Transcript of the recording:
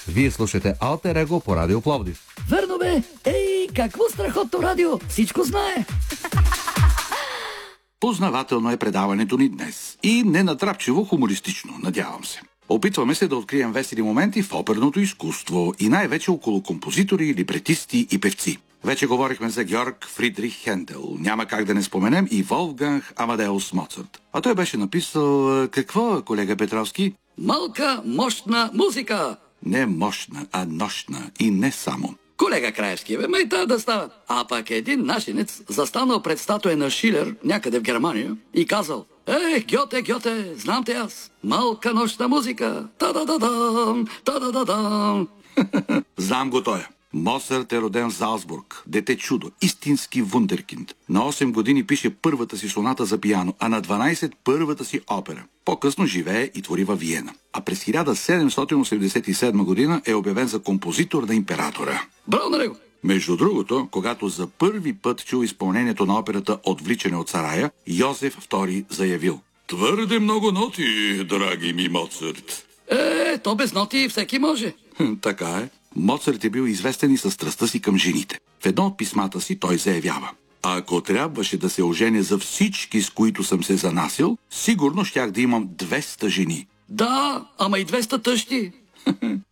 Вие слушате Алтер Его по Радио Пловдив. Верно бе! Ей, какво страхотно радио! Всичко знае! Познавателно е предаването ни днес. И ненатрапчиво хумористично, надявам се. Опитваме се да открием весели моменти в оперното изкуство и най-вече около композитори, либретисти и певци. Вече говорихме за Георг Фридрих Хендел. Няма как да не споменем и Волфганг Амадеус Моцарт. А той беше написал какво, колега Петровски? Малка, мощна музика! Не мощна, а нощна и не само. Колега Краевски, бе, май да става. А пък един нашинец застанал пред статуя на Шилер някъде в Германия и казал: Гьоте, Гьоте, знам те аз. Малка нощна музика. Та-да-да-дам, та-да-да-дам. Знам го тоя. Моцарт е роден в Залцбург. Дете чудо, истински вундеркинд. На 8 години пише първата си соната за пиано, а на 12 първата си опера. По-късно живее и твори във Виена. А през 1787 година е обявен за композитор на императора. Браво на него! Между другото, когато за първи път чул изпълнението на операта "Отвличане от сарая", Йозеф II заявил: "Твърде много ноти, драги ми Моцарт." То без ноти всеки може. Така е. Моцарт е бил известен и със страстта си към жените. В едно от писмата си той заявява: "Ако трябваше да се оженя за всички, с които съм се занасил, сигурно щях да имам 200 жени." Да, ама и 200 тъщи.